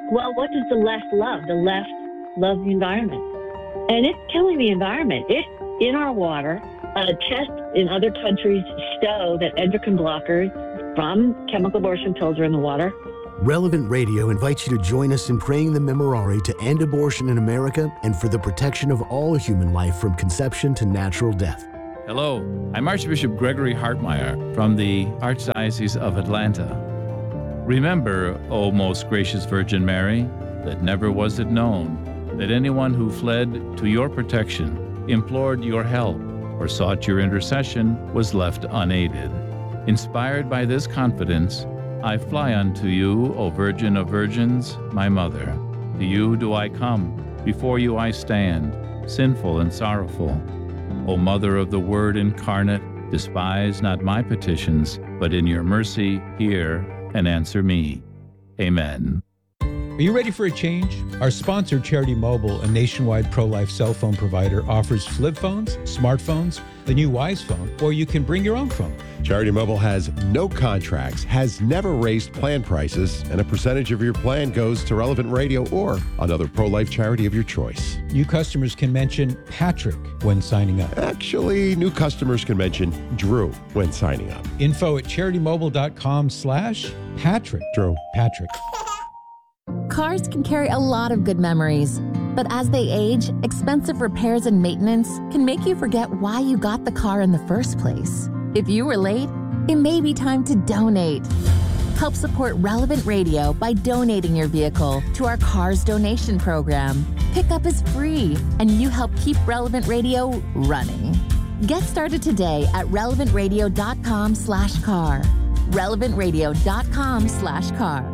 Well, what does the left love? The left loves the environment. And it's killing the environment. It's in our water. Tests in other countries show that endocrine blockers from chemical abortion pills are in the water. Relevant Radio invites you to join us in praying the Memorare to end abortion in America and for the protection of all human life from conception to natural death. Hello, I'm Archbishop Gregory Hartmeyer from the Archdiocese of Atlanta. Remember, O most gracious Virgin Mary, that never was it known that anyone who fled to your protection, implored your help, or sought your intercession was left unaided. Inspired by this confidence, I fly unto you, O Virgin of Virgins, my Mother. To you do I come, before you I stand, sinful and sorrowful. O Mother of the Word incarnate, despise not my petitions, but in your mercy hear and answer me. Amen. Are you ready for a change? Our sponsor, Charity Mobile, a nationwide pro-life cell phone provider, offers flip phones, smartphones, the new Wise phone, or you can bring your own phone. Charity Mobile has no contracts, has never raised plan prices, and a percentage of your plan goes to Relevant Radio or another pro-life charity of your choice. New customers can mention Patrick when signing up. Actually, new customers can mention Drew when signing up. Info at CharityMobile.com/Patrick. Drew. Patrick. Cars can carry a lot of good memories, but as they age, expensive repairs and maintenance can make you forget why you got the car in the first place. If you were late, it may be time to donate. Help support Relevant Radio by donating your vehicle to our Cars Donation Program. Pickup is free, and you help keep Relevant Radio running. Get started today at relevantradio.com/car. relevantradio.com/car.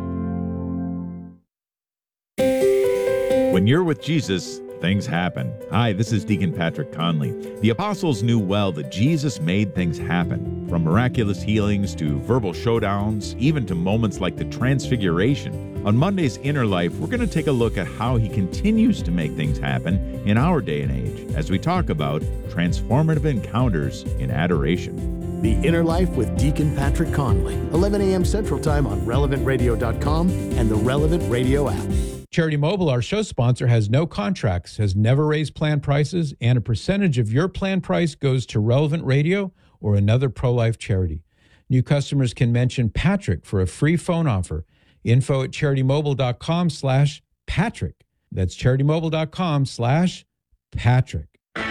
When you're with Jesus, things happen. Hi, this is Deacon Patrick Conley. The apostles knew well that Jesus made things happen, from miraculous healings to verbal showdowns, even to moments like the Transfiguration. On Monday's Inner Life, we're going to take a look at how he continues to make things happen in our day and age as we talk about transformative encounters in adoration. The Inner Life with Deacon Patrick Conley, 11 a.m. Central Time on relevantradio.com and the Relevant Radio app. Charity Mobile, our show sponsor, has no contracts, has never raised plan prices, and a percentage of your plan price goes to Relevant Radio or another pro-life charity. New customers can mention Patrick for a free phone offer. Info at CharityMobile.com/Patrick. That's CharityMobile.com/Patrick.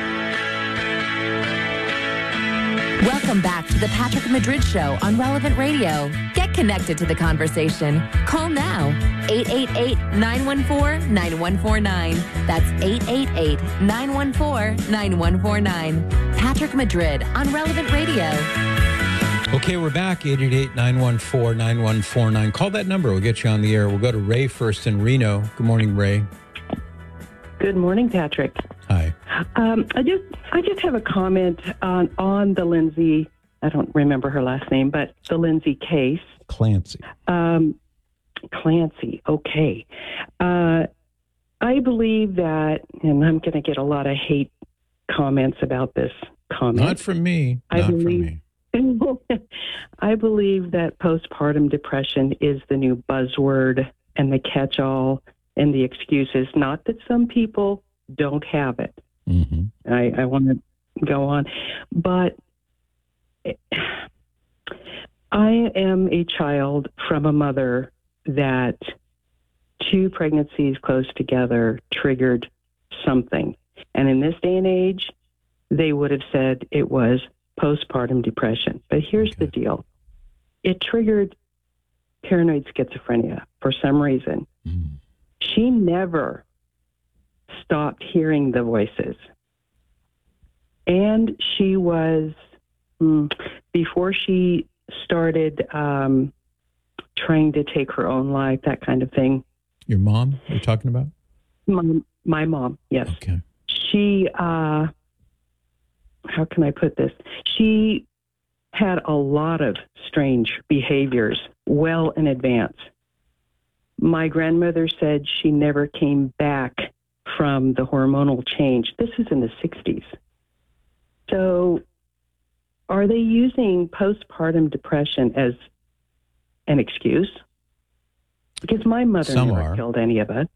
Welcome back to the Patrick Madrid Show on Relevant Radio. Get connected to the conversation. Call now, 888-914-9149. That's 888-914-9149. Patrick Madrid on Relevant Radio. Okay, we're back, 888-914-9149. Call that number. We'll get you on the air. We'll go to Ray first in Reno. Good morning, Ray. Good morning, Patrick. Hi. I just have a comment on the Lindsay, I don't remember her last name, but the Lindsay case. Clancy. Clancy, okay. I believe that, and I'm going to get a lot of hate comments about this comment. Not from me. I believe that postpartum depression is the new buzzword and the catch-all and the excuses. Not that some people don't have it. Mm-hmm. I want to go on. But I am a child from a mother that 2 pregnancies close together triggered something. And in this day and age, they would have said it was postpartum depression. But here's the deal. It triggered paranoid schizophrenia for some reason. Mm. She never stopped hearing the voices. And she was, before she started trying to take her own life, that kind of thing. Your mom you're talking about? My mom, yes. Okay. She, how can I put this? She had a lot of strange behaviors well in advance. My grandmother said she never came back from the hormonal change. This is in the 60s. So are they using postpartum depression as an excuse? Because my mother Some never are. killed any of us.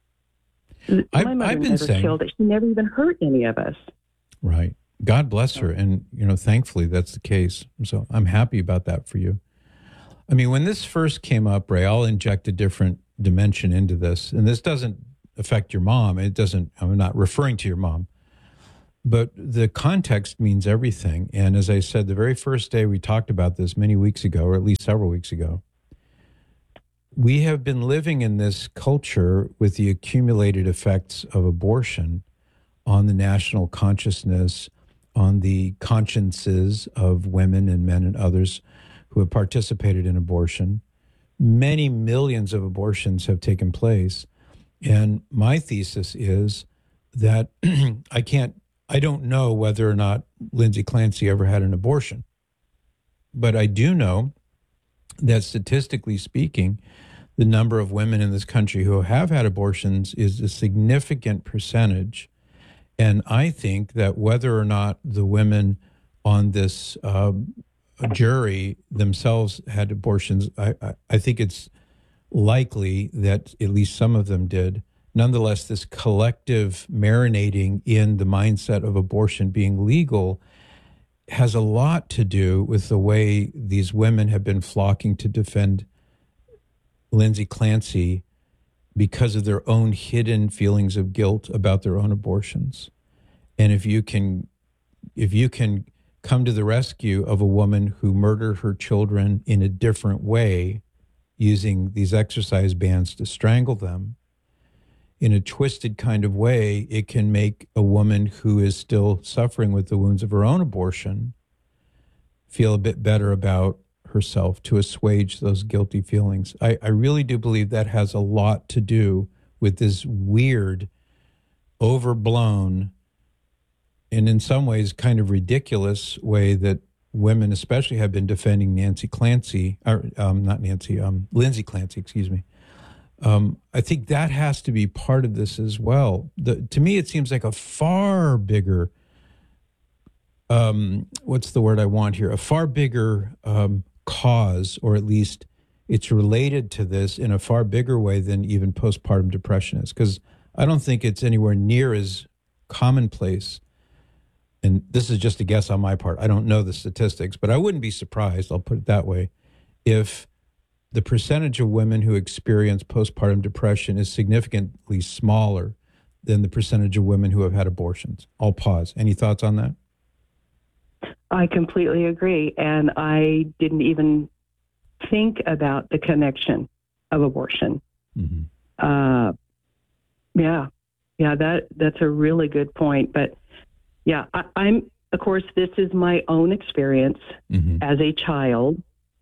My mother I've been never saying, killed it. She never even hurt any of us. right. God bless her. And, thankfully that's the case. So I'm happy about that for you. I mean, when this first came up, Ray, I'll inject a different dimension into this. And this doesn't affect your mom. I'm not referring to your mom. But the context means everything. And as I said, the very first day we talked about this many weeks ago, or at least several weeks ago, we have been living in this culture with the accumulated effects of abortion on the national consciousness, on the consciences of women and men and others who have participated in abortion. Many millions of abortions have taken place. And my thesis is that I don't know whether or not Lindsay Clancy ever had an abortion, but I do know that statistically speaking, the number of women in this country who have had abortions is a significant percentage. And I think that whether or not the women on this jury themselves had abortions, I think it's likely that at least some of them did. Nonetheless, this collective marinating in the mindset of abortion being legal has a lot to do with the way these women have been flocking to defend Lindsay Clancy because of their own hidden feelings of guilt about their own abortions. And if you can come to the rescue of a woman who murdered her children in a different way, using these exercise bands to strangle them, in a twisted kind of way, it can make a woman who is still suffering with the wounds of her own abortion feel a bit better about herself, to assuage those guilty feelings. I really do believe that has a lot to do with this weird, overblown, and in some ways kind of ridiculous way that women especially have been defending Lindsay Clancy, excuse me. I think that has to be part of this as well. To me, it seems like a far bigger, what's the word I want here? A far bigger cause, or at least it's related to this in a far bigger way than even postpartum depression is. Because I don't think it's anywhere near as commonplace. And this is just a guess on my part. I don't know the statistics, but I wouldn't be surprised, I'll put it that way, if the percentage of women who experience postpartum depression is significantly smaller than the percentage of women who have had abortions. I'll pause. Any thoughts on that? I completely agree. And I didn't even think about the connection of abortion. Mm-hmm. That's a really good point. But yeah, I'm, of course, this is my own experience as a child.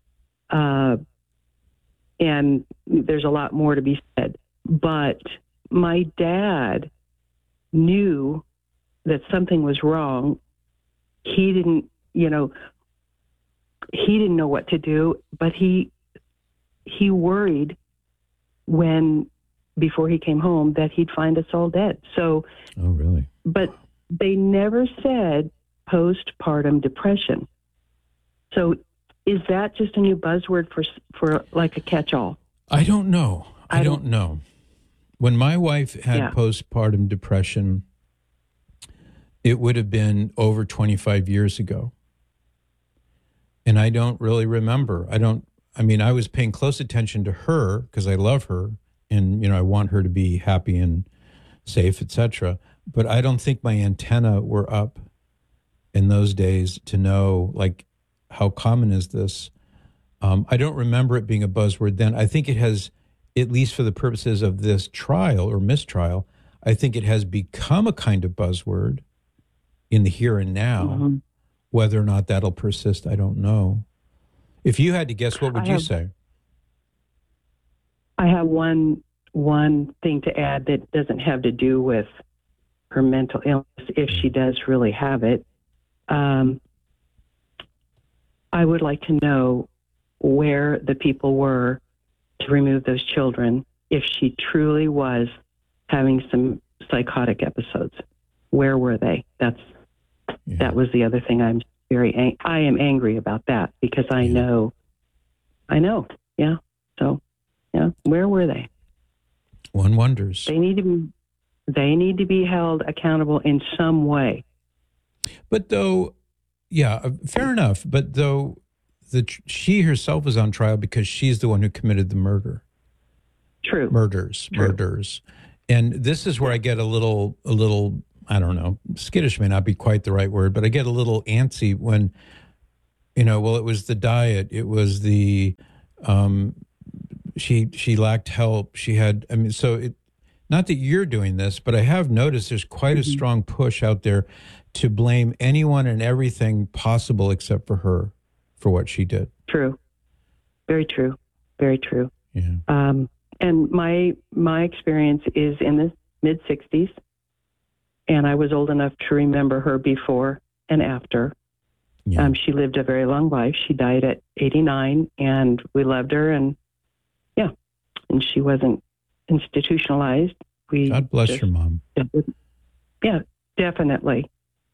And there's a lot more to be said. But my dad knew that something was wrong. He didn't know what to do, but he worried before he came home that he'd find us all dead. So, oh, really? But they never said postpartum depression. So is that just a new buzzword for like a catch-all? I don't know. I don't know. When my wife had postpartum depression, it would have been over 25 years ago. And I don't really remember. I was paying close attention to her because I love her and, I want her to be happy and safe, etc. But I don't think my antenna were up in those days to know, like, how common is this? I don't remember it being a buzzword then. I think it has, at least for the purposes of this trial or mistrial, I think it has become a kind of buzzword in the here and now. Mm-hmm. Whether or not that'll persist, I don't know. If you had to guess, what would you say? I have one thing to add that doesn't have to do with her mental illness, if she does really have it. I would like to know where the people were to remove those children if she truly was having some psychotic episodes. Where were they? That was the other thing. I am angry about that because I know. Yeah. So where were they? One wonders. They need to be held accountable in some way. But though, fair enough. But though she herself is on trial because she's the one who committed the murder. True. Murders. And this is where I get a little, I don't know, skittish may not be quite the right word, but I get a little antsy when, it was the diet. It was the, she lacked help. She had, not that you're doing this, but I have noticed there's quite a strong push out there to blame anyone and everything possible except for her for what she did. True. Very true. Very true. Yeah. And my experience is in the mid-60s, and I was old enough to remember her before and after. Yeah. She lived a very long life. She died at 89, and we loved her, and she wasn't institutionalized. God bless your mom. Yeah, definitely.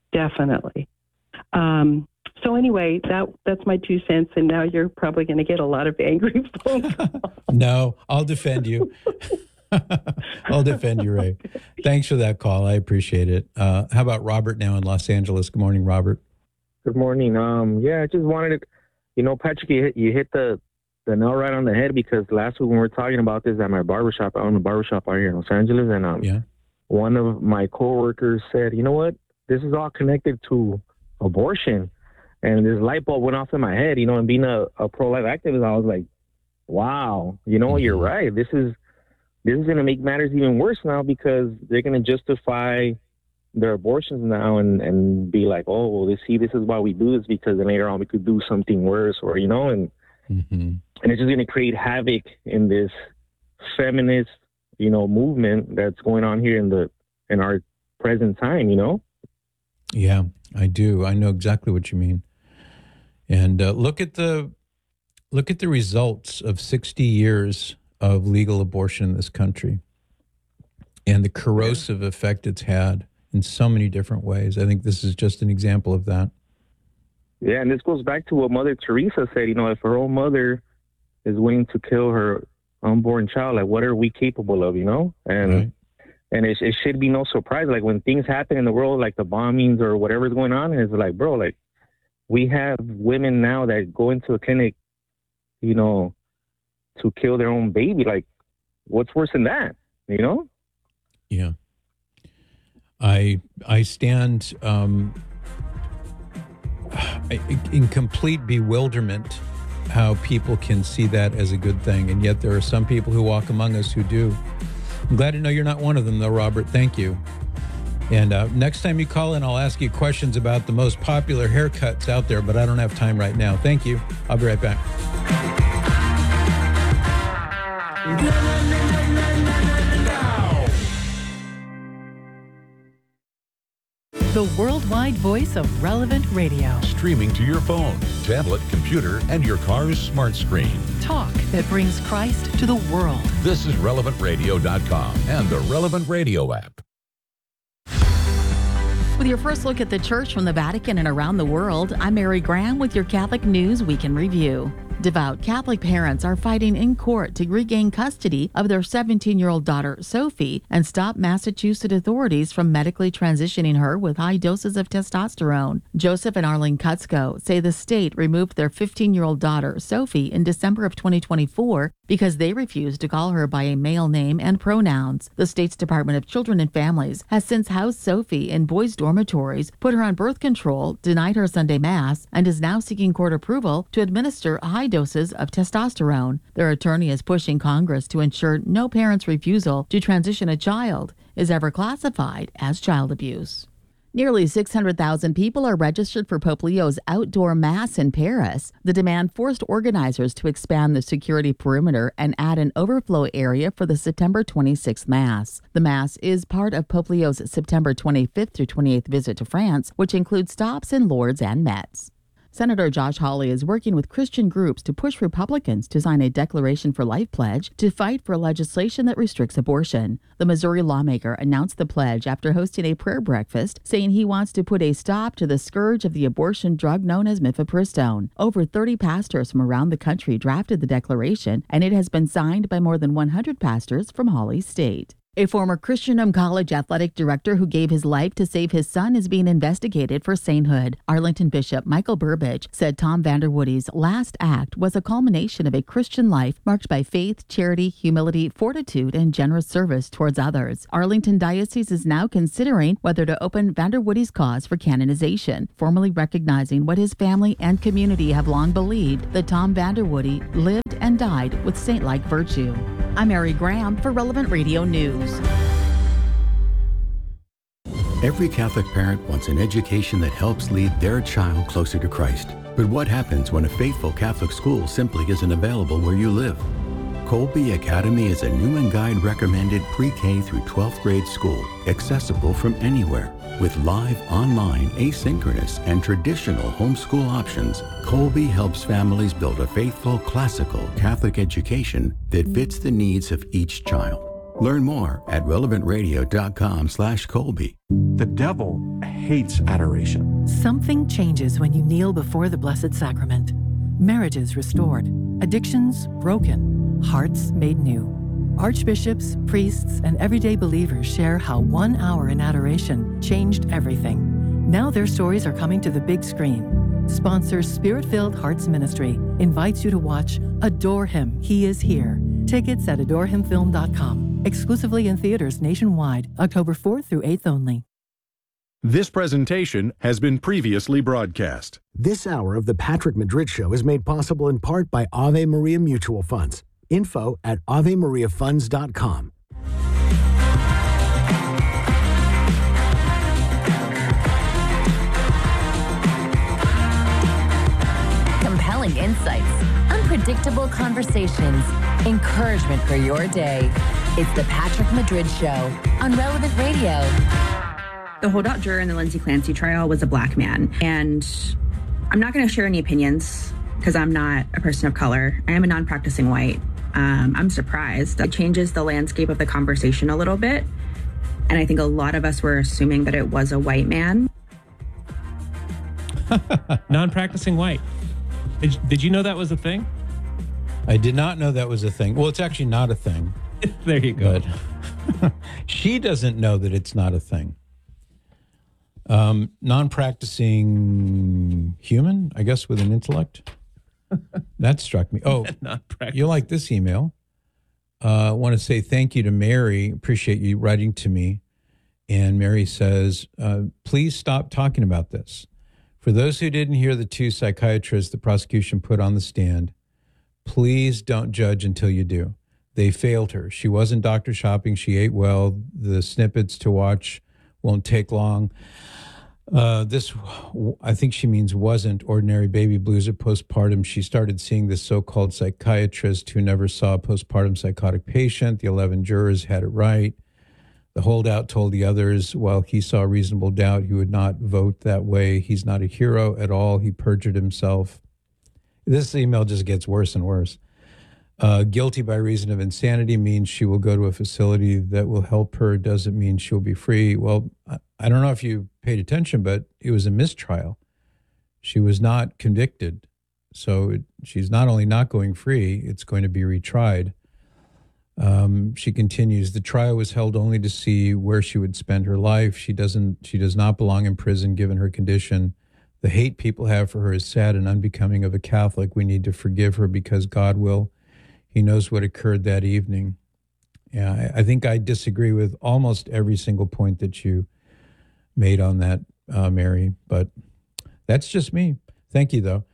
So anyway, that's my 2 cents, and now you're probably going to get a lot of angry phone calls. No, I'll defend you. I'll defend you, Ray. Thanks for that call. I appreciate it. How about Robert now in Los Angeles? Good morning, Robert. Good morning. I just wanted to, Patrick, you hit the nail right on the head, because last week when we were talking about this at my barbershop, I own a barbershop out here in Los Angeles, and one of my coworkers said, you know what, this is all connected to abortion. And this light bulb went off in my head, and being a pro-life activist, I was like, wow, you're right. This is going to make matters even worse now, because they're going to justify their abortions now and be like, oh, well, this is why we do this, because then later on we could do something worse, or, and it's just going to create havoc in this feminist, movement that's going on here in our present time, Yeah, I do. I know exactly what you mean. And look at the results of 60 years of legal abortion in this country, and the corrosive effect it's had in so many different ways. I think this is just an example of that. Yeah, and this goes back to what Mother Teresa said. If her own mother is willing to kill her unborn child, like, what are we capable of? And right. And it should be no surprise. Like, when things happen in the world, like the bombings or whatever's going on, it's like, bro, like, we have women now that go into a clinic, to kill their own baby. Like, what's worse than that? Yeah. I stand in complete bewilderment how people can see that as a good thing, and yet there are some people who walk among us who do. I'm glad to know you're not one of them, though, Robert. Thank you. And next time you call in, I'll ask you questions about the most popular haircuts out there, but I don't have time right now. Thank you. I'll be right back. The worldwide voice of Relevant Radio. Streaming to your phone, tablet, computer, and your car's smart screen. Talk that brings Christ to the world. This is RelevantRadio.com and the Relevant Radio app. With your first look at the church from the Vatican and around the world, I'm Mary Graham with your Catholic News Week in Review. Devout Catholic parents are fighting in court to regain custody of their 17-year-old daughter, Sophie, and stop Massachusetts authorities from medically transitioning her with high doses of testosterone. Joseph and Arlene Kutzko say the state removed their 15-year-old daughter, Sophie, in December of 2024 because they refused to call her by a male name and pronouns. The state's Department of Children and Families has since housed Sophie in boys' dormitories, put her on birth control, denied her Sunday Mass, and is now seeking court approval to administer high doses of testosterone. Their attorney is pushing Congress to ensure no parent's refusal to transition a child is ever classified as child abuse. Nearly 600,000 people are registered for Pope Leo's outdoor Mass in Paris. The demand forced organizers to expand the security perimeter and add an overflow area for the September 26th Mass. The Mass is part of Pope Leo's September 25th through 28th visit to France, which includes stops in Lourdes and Metz. Senator Josh Hawley is working with Christian groups to push Republicans to sign a Declaration for Life pledge to fight for legislation that restricts abortion. The Missouri lawmaker announced the pledge after hosting a prayer breakfast, saying he wants to put a stop to the scourge of the abortion drug known as mifepristone. Over 30 pastors from around the country drafted the declaration, and it has been signed by more than 100 pastors from Hawley's state. A former Christian College athletic director who gave his life to save his son is being investigated for sainthood. Arlington Bishop Michael Burbidge said Tom Vanderwoody's last act was a culmination of a Christian life marked by faith, charity, humility, fortitude, and generous service towards others. Arlington Diocese is now considering whether to open Vanderwoody's cause for canonization, formally recognizing what his family and community have long believed, that Tom Vanderwoody lived and died with saint-like virtue. I'm Mary Graham for Relevant Radio News. Every Catholic parent wants an education that helps lead their child closer to Christ. But what happens when a faithful Catholic school simply isn't available where you live? Colby Academy is a new and guide recommended pre-K through 12th grade school, accessible from anywhere. With live, online, asynchronous, and traditional homeschool options, Colby helps families build a faithful, classical Catholic education that fits the needs of each child. Learn more at relevantradio.com/Colby. The devil hates adoration. Something changes when you kneel before the Blessed Sacrament. Marriages restored, addictions broken, hearts made new. Archbishops, priests, and everyday believers share how 1 hour in adoration changed everything. Now their stories are coming to the big screen. Sponsors Spirit-Filled Hearts Ministry invites you to watch Adore Him, He Is Here. Tickets at adorehimfilm.com. Exclusively in theaters nationwide, October 4th through 8th only. This presentation has been previously broadcast. This hour of the Patrick Madrid Show is made possible in part by Ave Maria Mutual Funds. Info at AveMariaFunds.com. Compelling insights, unpredictable conversations, encouragement for your day. It's the Patrick Madrid Show on Relevant Radio. The holdout juror in the Lindsay Clancy trial was a black man, and I'm not going to share any opinions because I'm not a person of color. I am a non-practicing white. I'm surprised. It changes the landscape of the conversation a little bit, and I think a lot of us were assuming that it was a white man. Non-practicing white. Did you know that was a thing? I did not know that was a thing. Well, it's actually not a thing. There you go. But she doesn't know that it's not a thing. Non-practicing human, I guess, with an intellect. That struck me. Oh, you like this email. I want to say thank you to Mary. Appreciate you writing to me. And Mary says, please stop talking about this. For those who didn't hear the two psychiatrists the prosecution put on the stand, please don't judge until you do. They failed her. She wasn't doctor shopping. She ate well. The snippets to watch won't take long. This, I think she means, wasn't ordinary baby blues at postpartum. She started seeing this so-called psychiatrist who never saw a postpartum psychotic patient. The 11 jurors had it right. The holdout told the others, while he saw reasonable doubt, he would not vote that way. He's not a hero at all. He perjured himself. This email just gets worse and worse. Guilty by reason of insanity means she will go to a facility that will help her. Doesn't mean she'll be free. Well, I don't know if you paid attention, but it was a mistrial. She was not convicted. So she's not only not going free, it's going to be retried. She continues, the trial was held only to see where she would spend her life. She does not belong in prison given her condition. The hate people have for her is sad and unbecoming of a Catholic. We need to forgive her because God will. He knows what occurred that evening. Yeah, I think I disagree with almost every single point that you made on that, Mary, but that's just me. Thank you, though.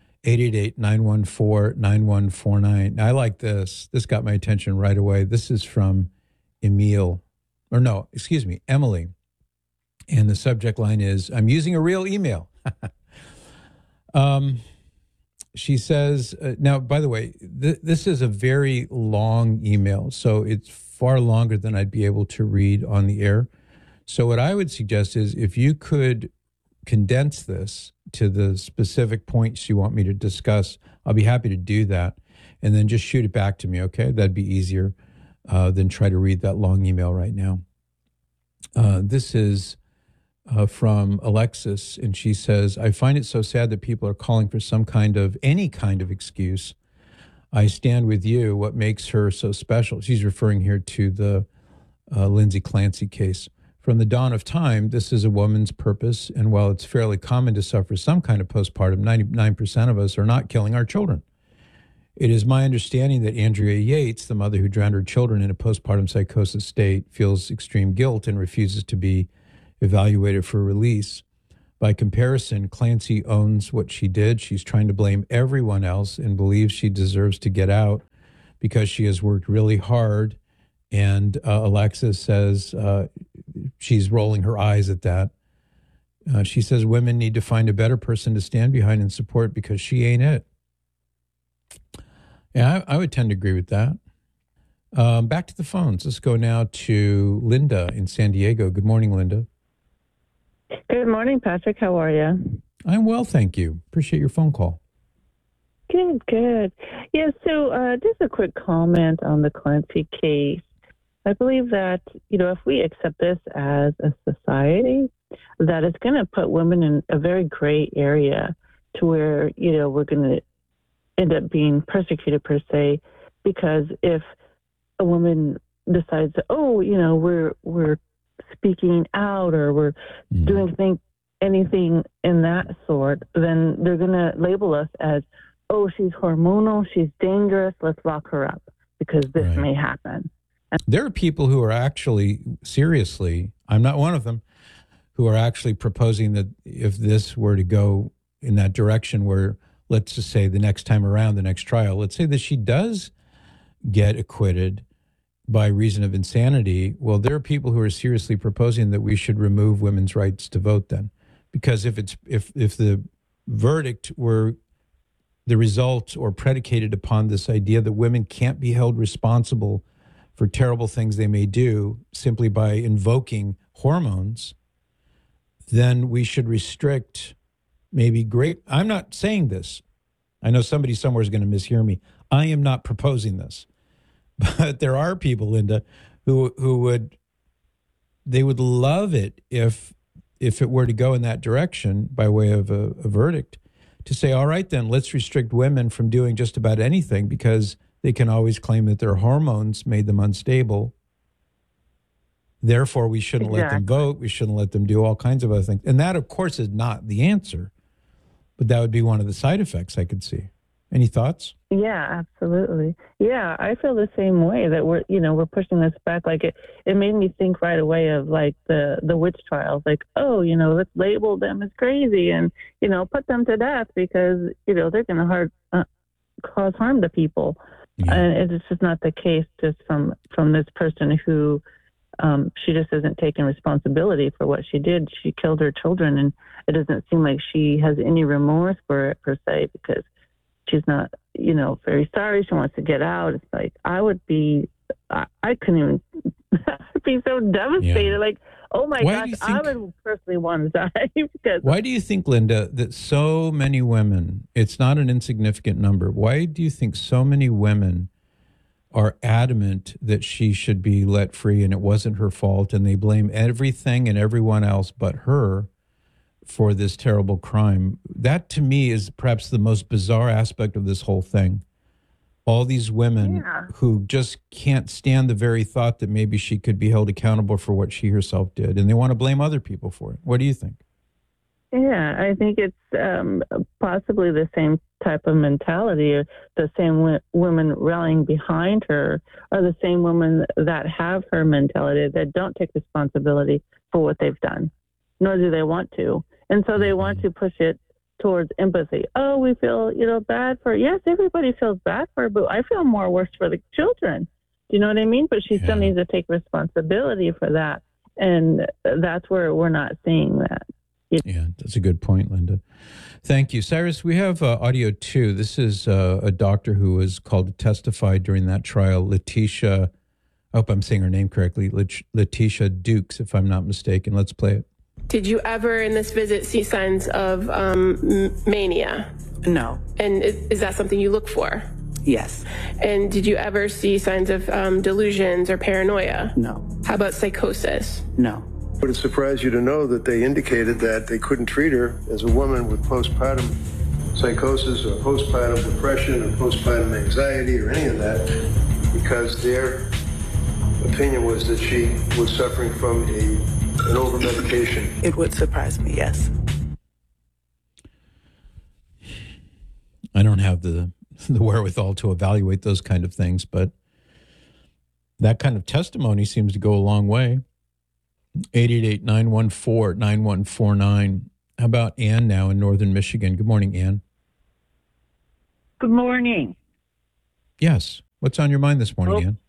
888-914-9149. I like this. This got my attention right away. This is from Emily. And the subject line is, I'm using a real email. She says, now, by the way, this is a very long email, so it's far longer than I'd be able to read on the air. So what I would suggest is if you could condense this to the specific points you want me to discuss, I'll be happy to do that. And then just shoot it back to me, okay? That'd be easier than try to read that long email right now. This is from Alexis, and she says, I find it so sad that people are calling for any kind of excuse. I stand with you. What makes her so special? She's referring here to the Lindsay Clancy case. From the dawn of time, this is a woman's purpose, and while it's fairly common to suffer some kind of postpartum, 99% of us are not killing our children. It is my understanding that Andrea Yates, the mother who drowned her children in a postpartum psychosis state, feels extreme guilt and refuses to be evaluated for release. By comparison, Clancy owns what she did. She's trying to blame everyone else and believes she deserves to get out because she has worked really hard. And Alexis says she's rolling her eyes at that. She says women need to find a better person to stand behind and support because she ain't it. Yeah, I would tend to agree with that. Back to the phones. Let's go now to Linda in San Diego. Good morning, Linda. Good morning, Patrick. How are you? I'm well, thank you. Appreciate your phone call. Good. Yeah, so just a quick comment on the Clancy case. I believe that, if we accept this as a society, that it's going to put women in a very gray area to where, we're going to end up being persecuted per se, because if a woman decides, we're speaking out or we're doing anything in that sort, then they're going to label us as, oh, she's hormonal, she's dangerous, let's lock her up because this may happen. There are people who are actually, seriously, I'm not one of them, who are actually proposing that if this were to go in that direction where, let's just say the next time around, the next trial, let's say that she does get acquitted by reason of insanity, well, there are people who are seriously proposing that we should remove women's rights to vote then. Because if the verdict were the result or predicated upon this idea that women can't be held responsible for terrible things they may do simply by invoking hormones, then we should restrict I'm not saying this. I know somebody somewhere is going to mishear me. I am not proposing this. But there are people, Linda, who would love it if it were to go in that direction by way of a verdict, to say, all right, then let's restrict women from doing just about anything because they can always claim that their hormones made them unstable. Therefore, we shouldn't let them vote. We shouldn't let them do all kinds of other things. And that, of course, is not the answer. But that would be one of the side effects I could see. Any thoughts? Yeah, absolutely. Yeah, I feel the same way that we're pushing this back. Like it made me think right away of like the witch trials. Like, let's label them as crazy and, put them to death because, they're going to cause harm to people. Yeah. And it's just not the case just from this person who she just isn't taking responsibility for what she did. She killed her children, and it doesn't seem like she has any remorse for it per se because she's not, very sorry. She wants to get out. It's like I couldn't even. I'd be so devastated. Yeah. Like, oh my gosh, I would personally want to die. Because why do you think, Linda, that so many women? It's not an insignificant number. Why do you think so many women are adamant that she should be let free and it wasn't her fault, and they blame everything and everyone else but her for this terrible crime? That, to me, is perhaps the most bizarre aspect of this whole thing. All these women who just can't stand the very thought that maybe she could be held accountable for what she herself did, and they want to blame other people for it. What do you think? Yeah, I think it's possibly the same type of mentality. The same women rallying behind her are the same women that have her mentality, that don't take responsibility for what they've done, nor do they want to. And so they want to push it towards empathy. Oh, we feel, bad for her. Yes, everybody feels bad for her, but I feel more worse for the children. Do you know what I mean? But she still needs to take responsibility for that. And that's where we're not seeing that. Yeah, that's a good point, Linda. Thank you. Cyrus, we have audio too. This is a doctor who was called to testify during that trial, I hope I'm saying her name correctly, Letitia Dukes, if I'm not mistaken. Let's play it. Did you ever in this visit see signs of mania? No. And is that something you look for? Yes. And did you ever see signs of delusions or paranoia? No. How about psychosis? No. Would it surprise you to know that they indicated that they couldn't treat her as a woman with postpartum psychosis or postpartum depression or postpartum anxiety or any of that, because their opinion was that she was suffering from an over-medication? It would surprise me, yes. I don't have the wherewithal to evaluate those kind of things, but that kind of testimony seems to go a long way. 888-914-9149. How about Ann now in northern Michigan? Good morning, Ann. Good morning. Yes. What's on your mind this morning, Ann?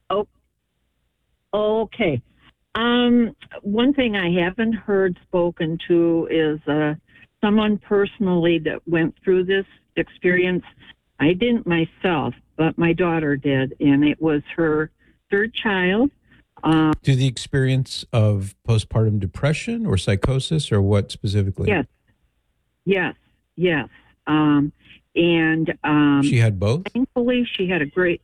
Okay. One thing I haven't heard spoken to is someone personally that went through this experience. I didn't myself, but my daughter did, and it was her third child. To the experience of postpartum depression or psychosis, or what specifically? Yes. And she had both? Thankfully, she had a great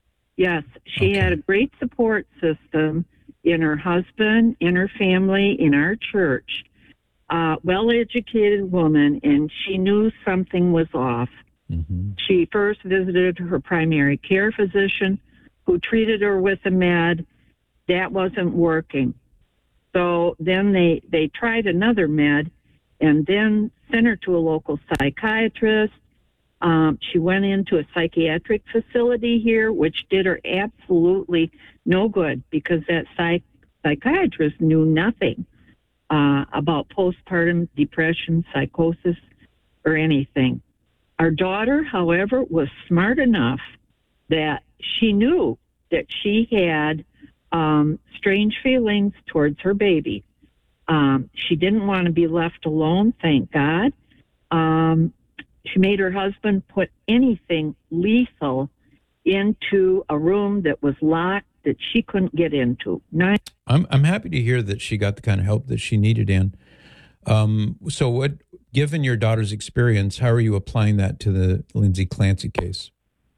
support system in her husband, in her family, in our church. Well-educated woman, and she knew something was off. Mm-hmm. She first visited her primary care physician, who treated her with a med. That wasn't working. So then they tried another med and then sent her to a local psychiatrist. She went into a psychiatric facility here, which did her absolutely no good because that psychiatrist knew nothing about postpartum depression, psychosis, or anything. Our daughter, however, was smart enough that she knew that she had strange feelings towards her baby. She didn't want to be left alone, thank God. She made her husband put anything lethal into a room that was locked that she couldn't get into. I'm happy to hear that she got the kind of help that she needed, Ann. So what, given your daughter's experience, how are you applying that to the Lindsay Clancy case?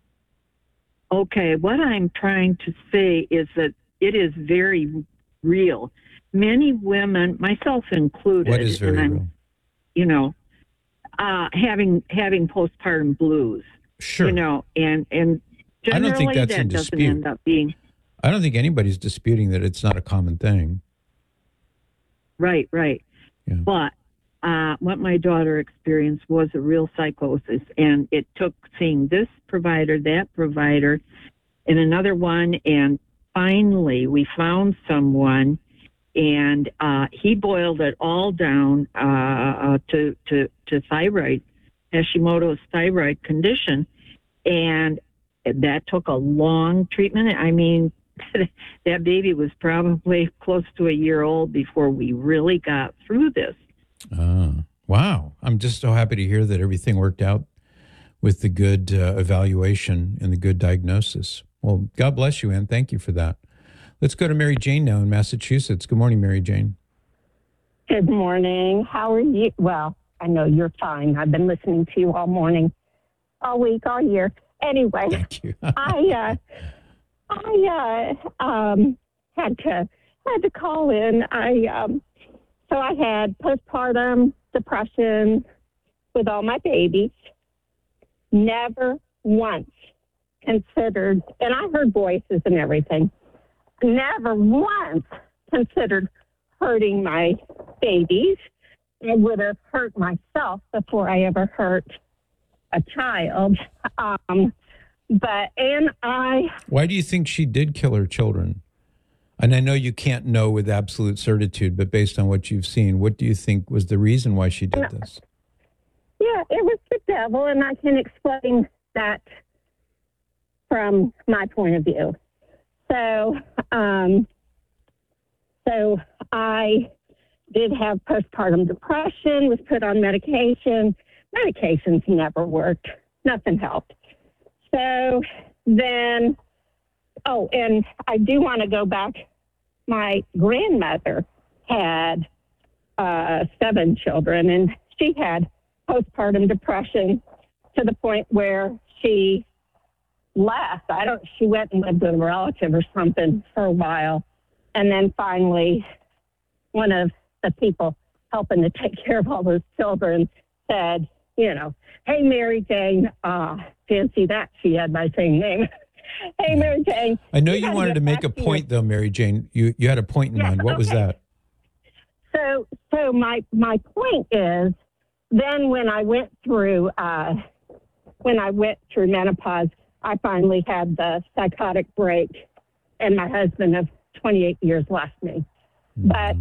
Okay, what I'm trying to say is that it is very real. Many women, myself included, what is very real? You know, having postpartum blues. Sure. You know, and generally I don't think that's that in doesn't dispute. end up being I don't think anybody's disputing that it's not a common thing. right. Yeah. But what my daughter experienced was a real psychosis, and it took seeing this provider, that provider, and another one, and finally we found someone, and he boiled it all down to thyroid, Hashimoto's thyroid condition, and that took a long treatment. I mean, that baby was probably close to a year old before we really got through this. Wow. I'm just so happy to hear that everything worked out with the good evaluation and the good diagnosis. Well, God bless you, Ann. Thank you for that. Let's go to Mary Jane now in Massachusetts. Good morning, Mary Jane. Good morning. How are you? Well, I know you're fine. I've been listening to you all morning, all week, all year. Anyway, thank you. I had to call in. So I had postpartum depression with all my babies. Never once considered, and I heard voices and everything, never once considered hurting my babies. I would have hurt myself before I ever hurt a child. Why do you think she did kill her children? And I know you can't know with absolute certitude, but based on what you've seen, what do you think was the reason why she did this? Yeah, it was the devil, and I can explain that from my point of view. So I did have postpartum depression, was put on medication. Medications never worked. Nothing helped. So then, and I do want to go back. My grandmother had 7 children, and she had postpartum depression to the point where she left. She went and lived with a relative or something for a while. And then finally, one of the people helping to take care of all those children said, hey, Mary Jane, fancy that she had my same name. Hey, Mary Jane. I know you wanted to make a point, though, Mary Jane. You had a point in mind. What was that? So my point is, then when I went through menopause, I finally had the psychotic break, and my husband of 28 years left me. But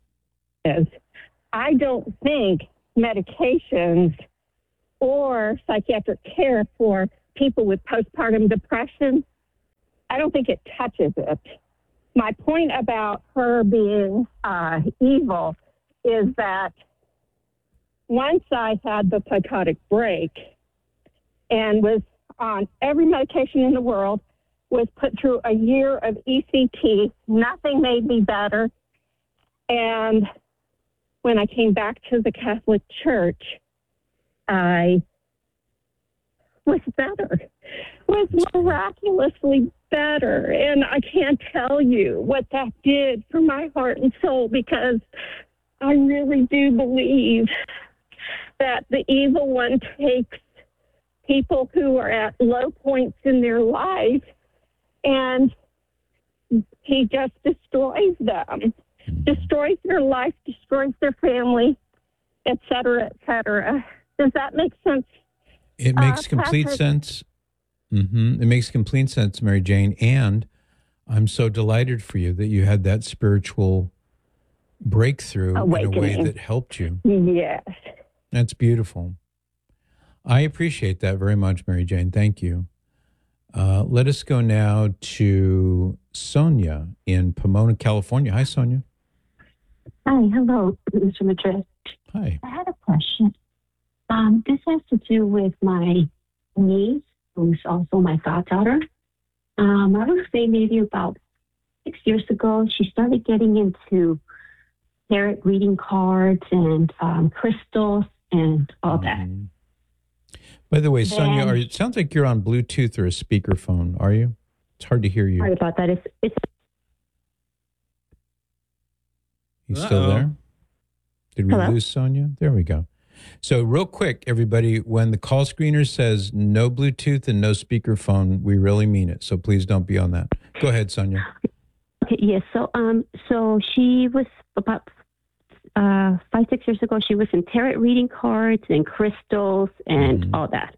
I don't think medications or psychiatric care for people with postpartum depression, I don't think it touches it. My point about her being evil is that once I had the psychotic break and was on every medication in the world, was put through a year of ECT, nothing made me better. And when I came back to the Catholic Church, I was better, was miraculously better. And I can't tell you what that did for my heart and soul, because I really do believe that the evil one takes people who are at low points in their life and he just destroys them, destroys their life, destroys their family, et cetera, et cetera. Does that make sense? It makes complete sense. Mm-hmm. It makes complete sense, Mary Jane. And I'm so delighted for you that you had that spiritual breakthrough awakening in a way that helped you. Yes. That's beautiful. I appreciate that very much, Mary Jane. Thank you. Let us go now to Sonia in Pomona, California. Hi, Sonia. Hi. Hello, Mr. Madrid. Hi. I had a question. This has to do with my niece, who's also my goddaughter. I would say maybe about 6 years ago, she started getting into tarot reading cards and crystals and all that. By the way, Sonia, it sounds like you're on Bluetooth or a speakerphone. Are you? It's hard to hear you. Sorry about that. It's You still there? Did we lose Sonia? There we go. So real quick, everybody, when the call screener says no Bluetooth and no speakerphone, we really mean it. So please don't be on that. Go ahead, Sonia. Okay, yes. So she was about 5-6 years ago. She was in tarot reading cards and crystals and all that.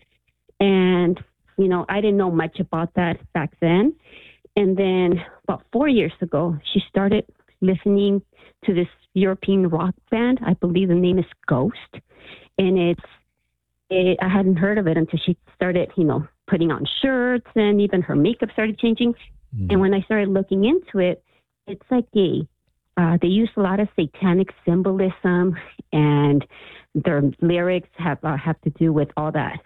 And, I didn't know much about that back then. And then about 4 years ago, she started listening to this European rock band. I believe the name is Ghost. And I hadn't heard of it until she started, putting on shirts, and even her makeup started changing. And when I started looking into it, it's like they use a lot of satanic symbolism, and their lyrics have to do with all that.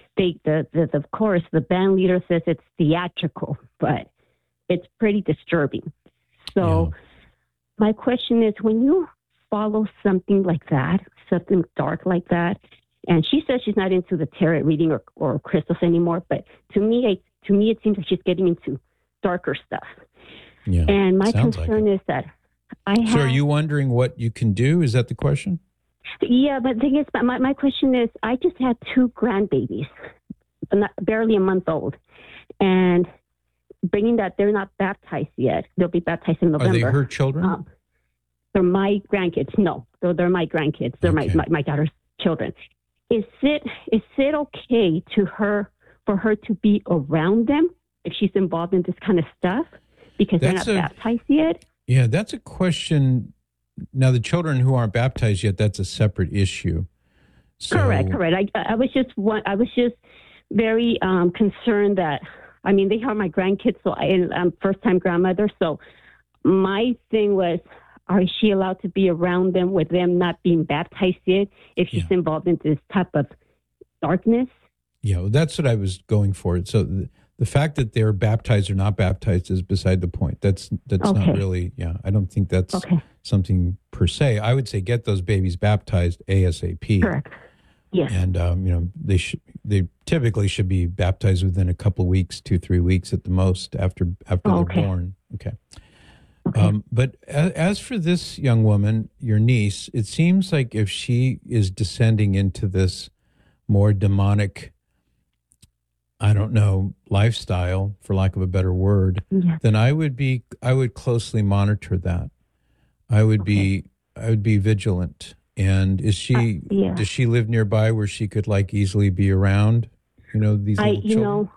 Of course, the band leader says it's theatrical, but it's pretty disturbing. So my question is, when you follow something like that, something dark like that, and she says she's not into the tarot reading or crystals anymore, but to me it seems like she's getting into darker stuff. Yeah, and my concern is that So are you wondering what you can do? Is that the question? Yeah, but the thing is, my question is, I just had 2 grandbabies, barely a month old, and bringing that they're not baptized yet. They'll be baptized in November. Are they her children? They're my grandkids. No, they're my grandkids. They're my daughter's children. Is it okay for her to be around them if she's involved in this kind of stuff because they're not baptized yet? Yeah, that's a question. Now, the children who aren't baptized yet, that's a separate issue. So, correct. I was just very concerned that, they are my grandkids, so I'm first-time grandmother. So my thing was, are she allowed to be around them with them not being baptized yet if she's involved in this type of darkness? Yeah, well, that's what I was going for. So The fact that they're baptized or not baptized is beside the point. That's Okay. not really, I don't think that's something per se. I would say get those babies baptized ASAP. Correct. Yes. And, they typically should be baptized within a couple of weeks, 2-3 weeks at the most after they're born. Okay. But as for this young woman, your niece, it seems like if she is descending into this more demonic, I don't know, lifestyle, for lack of a better word, then I would closely monitor that. I would be vigilant. And does she live nearby where she could like easily be around, these little children?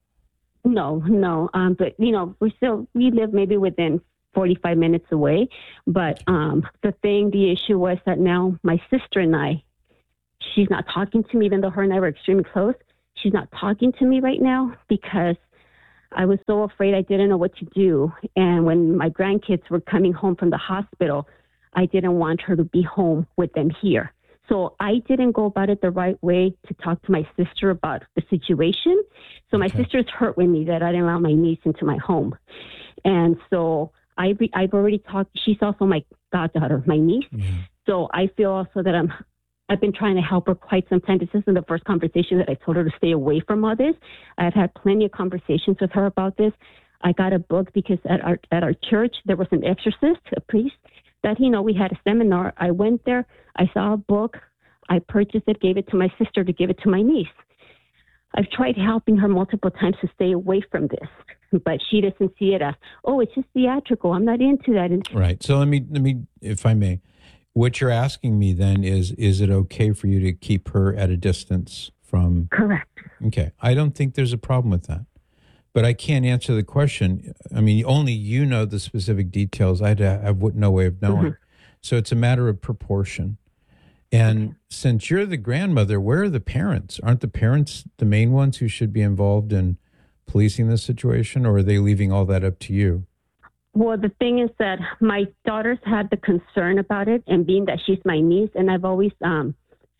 No. But we live maybe within 45 minutes away. But the issue was that now my sister and I, she's not talking to me, even though her and I were extremely close. She's not talking to me right now because I was so afraid. I didn't know what to do. And when my grandkids were coming home from the hospital, I didn't want her to be home with them here. So I didn't go about it the right way to talk to my sister about the situation. So my sister's hurt with me that I didn't allow my niece into my home. And so I've already talked. She's also my goddaughter, my niece. So I feel also that I've been trying to help her quite some time. This isn't the first conversation that I told her to stay away from all this. I've had plenty of conversations with her about this. I got a book because at our church, there was an exorcist, a priest, that, we had a seminar. I went there. I saw a book. I purchased it, gave it to my sister to give it to my niece. I've tried helping her multiple times to stay away from this, but she doesn't see it as, it's just theatrical. I'm not into that. Right. So let me, if I may, what you're asking me then is it okay for you to keep her at a distance from? Correct. Okay. I don't think there's a problem with that. But I can't answer the question. I mean, only you know the specific details. I have no way of knowing. So it's a matter of proportion. And since you're the grandmother, where are the parents? Aren't the parents the main ones who should be involved in policing this situation, or are they leaving all that up to you? Well, the thing is that my daughters had the concern about it, and being that she's my niece, and I've always, I'm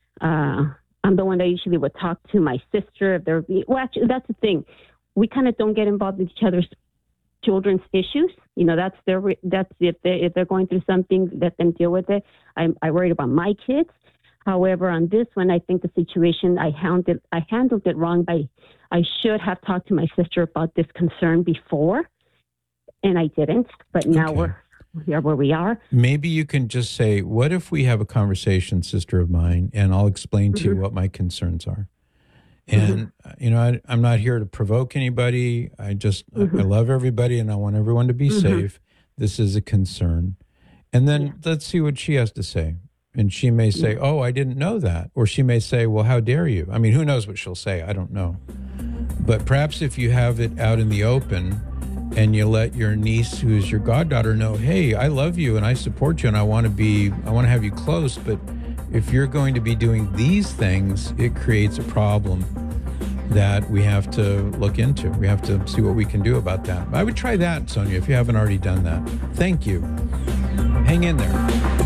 the one that usually would talk to my sister. Actually, that's the thing. We kind of don't get involved in each other's children's issues. That's if they're going through something, let them deal with it. I worried about my kids. However, on this one, I think the situation I handled it wrong. I should have talked to my sister about this concern before, and I didn't. But now we are where we are. Maybe you can just say, "What if we have a conversation, sister of mine, and I'll explain to you what my concerns are." And, I'm not here to provoke anybody. I love everybody and I want everyone to be safe. This is a concern. And then let's see what she has to say. And she may say, I didn't know that. Or she may say, well, how dare you? I mean, who knows what she'll say? I don't know. But perhaps if you have it out in the open and you let your niece, who's your goddaughter, know, hey, I love you and I support you and I want to have you close, but if you're going to be doing these things, it creates a problem that we have to look into. We have to see what we can do about that. I would try that, Sonia, if you haven't already done that. Thank you. Hang in there.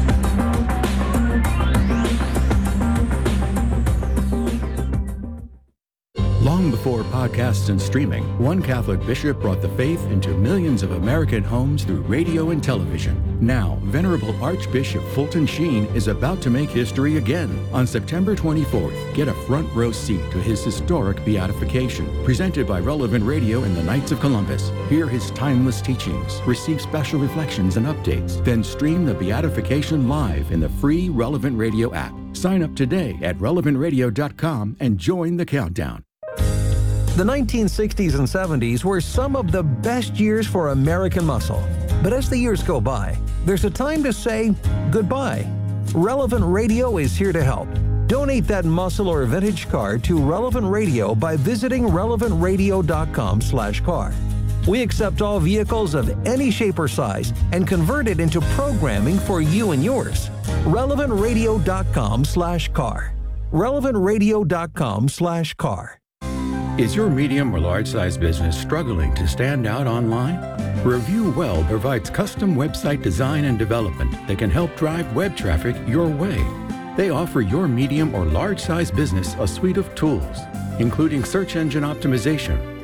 Long before podcasts and streaming, one Catholic bishop brought the faith into millions of American homes through radio and television. Now, Venerable Archbishop Fulton Sheen is about to make history again. On September 24th, get a front row seat to his historic beatification, presented by Relevant Radio and the Knights of Columbus. Hear his timeless teachings, receive special reflections and updates, then stream the beatification live in the free Relevant Radio app. Sign up today at relevantradio.com and join the countdown. The 1960s and 70s were some of the best years for American muscle. But as the years go by, there's a time to say goodbye. Relevant Radio is here to help. Donate that muscle or vintage car to Relevant Radio by visiting relevantradio.com/car. We accept all vehicles of any shape or size and convert it into programming for you and yours. relevantradio.com/car. relevantradio.com/car. Is your medium or large size business struggling to stand out online? Review Well provides custom website design and development that can help drive web traffic your way. They offer your medium or large size business a suite of tools, including search engine optimization,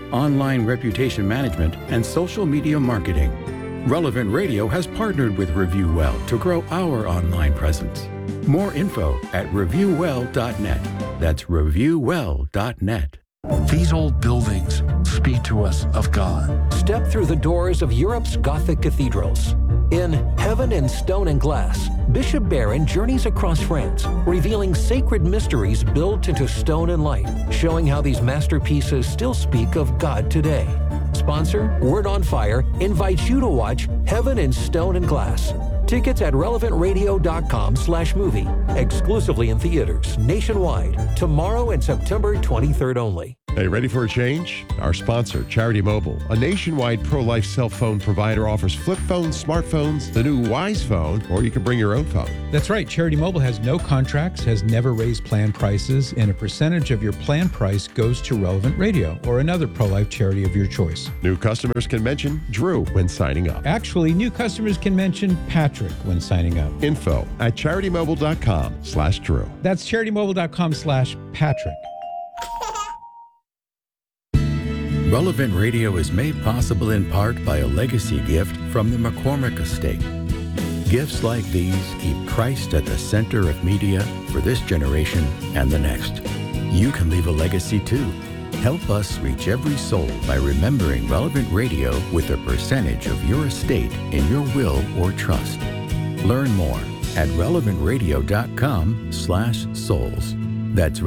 online reputation management, and social media marketing. Relevant Radio has partnered with ReviewWell to grow our online presence. More info at reviewwell.net. That's reviewwell.net. These old buildings speak to us of God. Step through the doors of Europe's Gothic cathedrals. In Heaven in Stone and Glass, Bishop Barron journeys across France, revealing sacred mysteries built into stone and light, showing how these masterpieces still speak of God today. Sponsor, Word on Fire, invites you to watch Heaven in Stone and Glass. Tickets at relevantradio.com/movie. Exclusively in theaters nationwide. Tomorrow and September 23rd only. Hey, ready for a change? Our sponsor, Charity Mobile, a nationwide pro-life cell phone provider, offers flip phones, smartphones, the new Wise phone, or you can bring your own phone. That's right. Charity Mobile has no contracts, has never raised plan prices, and a percentage of your plan price goes to Relevant Radio or another pro-life charity of your choice. New customers can mention Drew when signing up. Actually, new customers can mention Patrick when signing up. Info at CharityMobile.com/Drew. That's CharityMobile.com/Patrick. Relevant Radio is made possible in part by a legacy gift from the McCormick Estate. Gifts like these keep Christ at the center of media for this generation and the next. You can leave a legacy too. Help us reach every soul by remembering Relevant Radio with a percentage of your estate in your will or trust. Learn more at relevantradio.com/souls. That's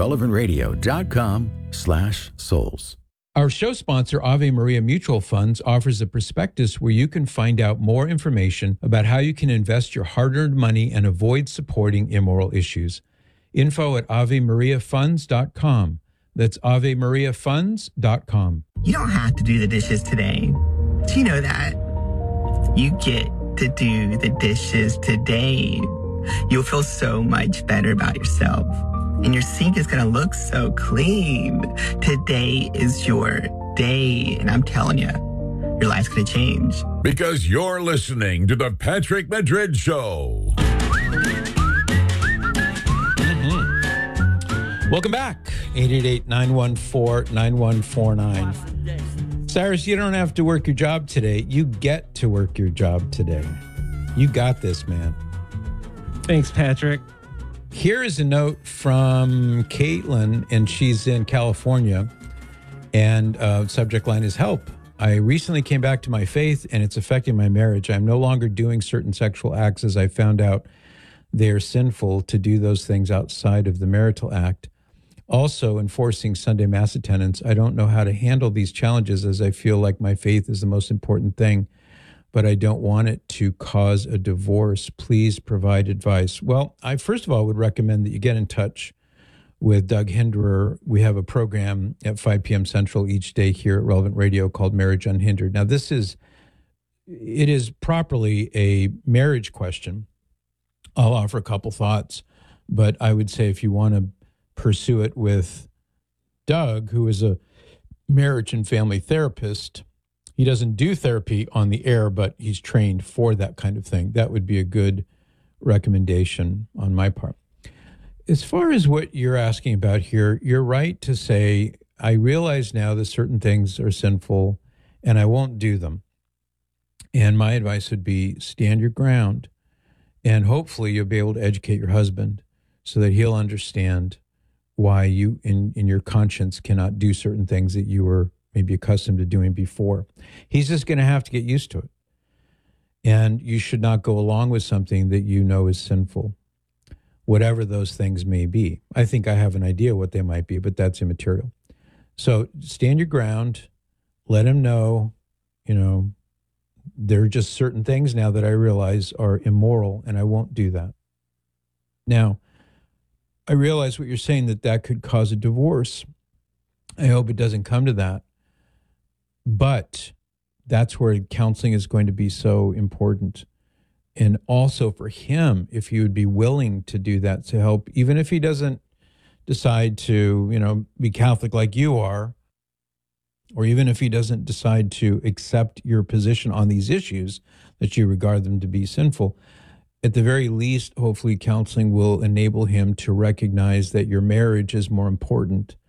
relevantradio.com/souls. Our show sponsor, Ave Maria Mutual Funds, offers a prospectus where you can find out more information about how you can invest your hard-earned money and avoid supporting immoral issues. Info at AveMariaFunds.com. That's AveMariaFunds.com. You don't have to do the dishes today. Do you know that? You get to do the dishes today. You'll feel so much better about yourself. And your sink is going to look so clean. Today is your day. And I'm telling you, your life's going to change. Because you're listening to The Patrick Madrid Show. Welcome back. 888-914-9149. Cyrus, you don't have to work your job today. You get to work your job today. You got this, man. Thanks, Patrick. Here is a note from Caitlin, and she's in California, and subject line is help. I recently came back to my faith, and it's affecting my marriage. I'm no longer doing certain sexual acts as I found out they are sinful to do those things outside of the marital act. Also, enforcing Sunday Mass attendance. I don't know how to handle these challenges as I feel like my faith is the most important thing, but I don't want it to cause a divorce. Please provide advice. Well, I first of all would recommend that you get in touch with Doug Hinderer. We have a program at 5 p.m. Central each day here at Relevant Radio called Marriage Unhindered. Now, it is properly a marriage question. I'll offer a couple thoughts, but I would say if you want to pursue it with Doug, who is a marriage and family therapist, he doesn't do therapy on the air, but he's trained for that kind of thing. That would be a good recommendation on my part. As far as what you're asking about here, you're right to say, I realize now that certain things are sinful and I won't do them. And my advice would be stand your ground, and hopefully you'll be able to educate your husband so that he'll understand why you in your conscience cannot do certain things that you were maybe accustomed to doing before. He's just going to have to get used to it. And you should not go along with something that you know is sinful, whatever those things may be. I think I have an idea what they might be, but that's immaterial. So stand your ground, let him know, there are just certain things now that I realize are immoral, and I won't do that. Now, I realize what you're saying, that could cause a divorce. I hope it doesn't come to that. But that's where counseling is going to be so important. And also for him, if he would be willing to do that to help, even if he doesn't decide to, be Catholic like you are, or even if he doesn't decide to accept your position on these issues that you regard them to be sinful, at the very least, hopefully counseling will enable him to recognize that your marriage is more important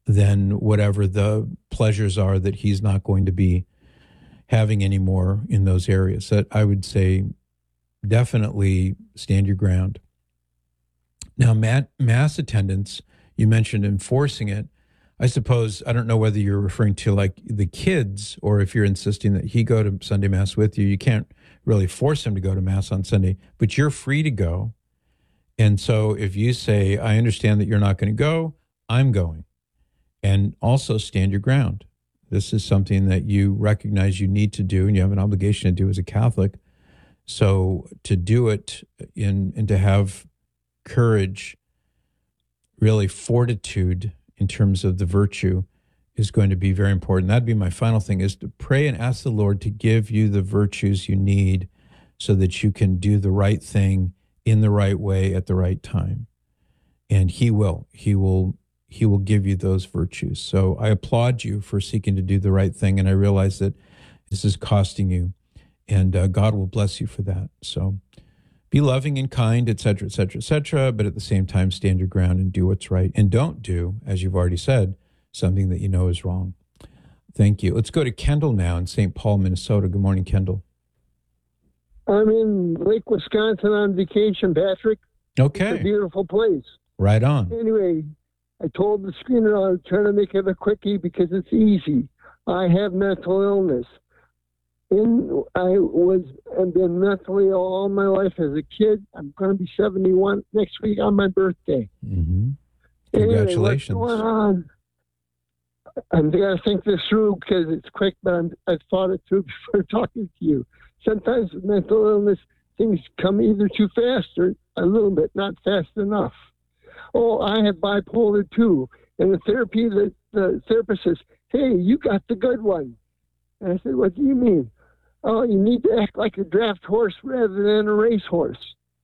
then whatever the pleasures are that he's not going to be having anymore in those areas. That I would say definitely stand your ground. Now, mass attendance, you mentioned enforcing it. I suppose, I don't know whether you're referring to like the kids or if you're insisting that he go to Sunday Mass with you. You can't really force him to go to Mass on Sunday, but you're free to go. And so if you say, I understand that you're not going to go, I'm going. And also stand your ground. This is something that you recognize you need to do and you have an obligation to do as a Catholic. So to do it and to have courage, really fortitude in terms of the virtue is going to be very important. That'd be my final thing, is to pray and ask the Lord to give you the virtues you need so that you can do the right thing in the right way at the right time. And he will give you those virtues. So I applaud you for seeking to do the right thing. And I realize that this is costing you, and God will bless you for that. So be loving and kind, et cetera, et cetera, et cetera, but at the same time, stand your ground and do what's right. And don't do, as you've already said, something that you know is wrong. Thank you. Let's go to Kendall now in St. Paul, Minnesota. Good morning, Kendall. I'm in Lake Wisconsin on vacation, Patrick. Okay. It's a beautiful place. Right on. Anyway, I told the screener I was trying to make it a quickie because it's easy. I have mental illness. I've been mentally ill all my life as a kid. I'm going to be 71 next week on my birthday. Mm-hmm. Congratulations. Anyway, what's going on? I'm going to think this through because it's quick, but I've thought it through before talking to you. Sometimes with mental illness, things come either too fast or a little bit, not fast enough. Oh, I have bipolar too. And the therapy, the therapist says, hey, you got the good one. And I said, what do you mean? Oh, you need to act like a draft horse rather than a racehorse.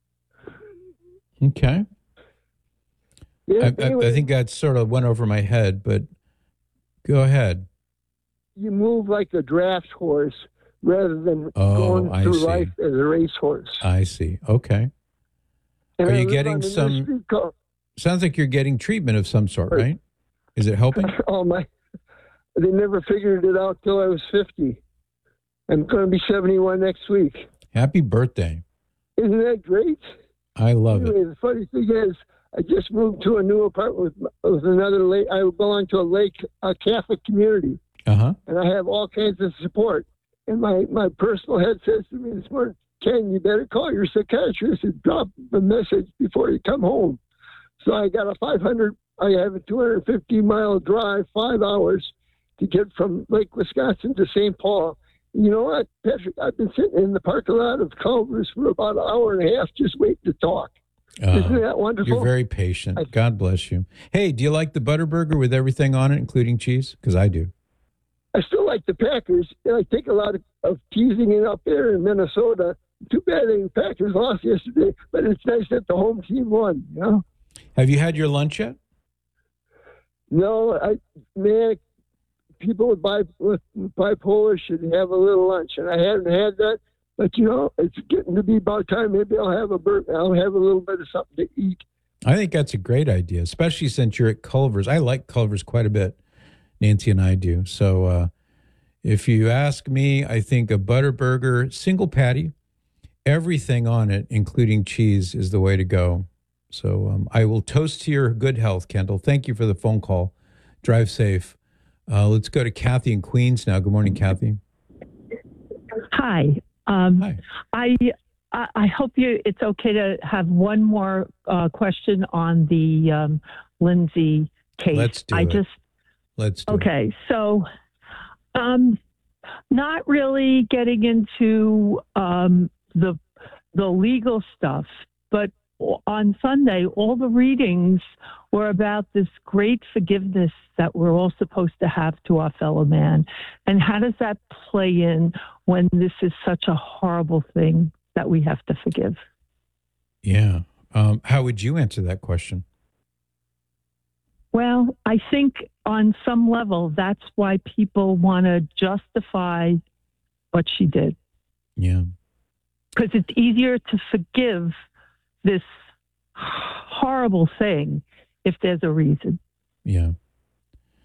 Okay. Yeah, I think that sort of went over my head, but go ahead. You move like a draft horse rather than going through life as a racehorse. I see. Okay. And are you getting some... Sounds like you're getting treatment of some sort, right? Is it helping? They never figured it out till I was 50. I'm going to be 71 next week. Happy birthday. Isn't that great? I love it. The funny thing is, I just moved to a new apartment with another lake. I belong to a Catholic community. Uh-huh. And I have all kinds of support. And my personal head says to me this morning, Ken, you better call your psychiatrist and drop a message before you come home. So I got I have a 250-mile drive, 5 hours to get from Lake Wisconsin to St. Paul. You know what, Patrick? I've been sitting in the parking lot of Culver's for about an hour and a half just waiting to talk. Isn't that wonderful? You're very patient. God bless you. Hey, do you like the Butterburger with everything on it, including cheese? Because I do. I still like the Packers. And I take a lot of teasing it up there in Minnesota. Too bad the Packers lost yesterday, but it's nice that the home team won, you know? Have you had your lunch yet? No, people with bipolar should have a little lunch, and I haven't had that. But you know, it's getting to be about time. Maybe I'll have a little bit of something to eat. I think that's a great idea, especially since you're at Culver's. I like Culver's quite a bit. Nancy and I do. So if you ask me, I think a Butterburger, single patty, everything on it, including cheese, is the way to go. So I will toast to your good health, Kendall. Thank you for the phone call. Drive safe. Let's go to Kathy in Queens now. Good morning, Kathy. Hi. Hi. I hope it's okay to have one more question on the Lindsay case. Let's do it. Let's do it. Okay. So not really getting into the legal stuff, but on Sunday, all the readings were about this great forgiveness that we're all supposed to have to our fellow man. And how does that play in when this is such a horrible thing that we have to forgive? Yeah. How would you answer that question? Well, I think on some level, that's why people want to justify what she did. Yeah. Because it's easier to forgive this horrible thing if there's a reason. Yeah.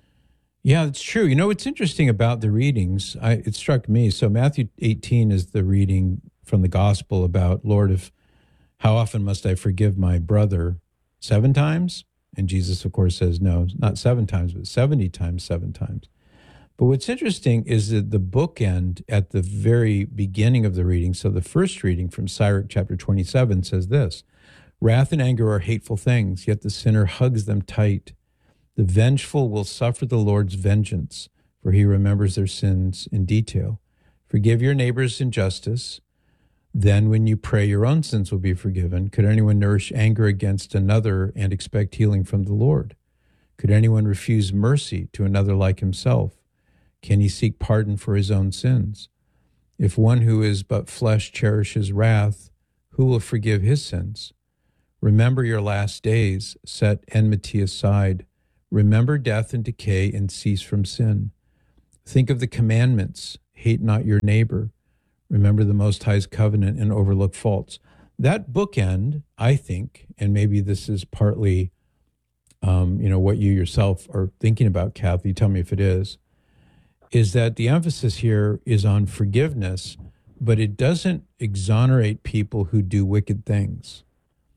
Yeah, it's true. You know, what's interesting about the readings, it struck me. So Matthew 18 is the reading from the gospel about, Lord, how often must I forgive my brother? 7 times? And Jesus, of course, says, no, not 7 times, but 70 times, 7 times. But what's interesting is that the bookend at the very beginning of the reading, so the first reading from Sirach chapter 27 says this, wrath and anger are hateful things, yet the sinner hugs them tight. The vengeful will suffer the Lord's vengeance, for he remembers their sins in detail. Forgive your neighbor's injustice. Then when you pray, your own sins will be forgiven. Could anyone nourish anger against another and expect healing from the Lord? Could anyone refuse mercy to another like himself? Can he seek pardon for his own sins? If one who is but flesh cherishes wrath, who will forgive his sins? Remember your last days, set enmity aside. Remember death and decay and cease from sin. Think of the commandments, hate not your neighbor. Remember the Most High's covenant and overlook faults. That bookend, I think, and maybe this is partly, what you yourself are thinking about, Kathy, tell me if it is that the emphasis here is on forgiveness, but it doesn't exonerate people who do wicked things.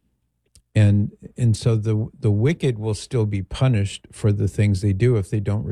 And so the wicked will still be punished for the things they do if they don't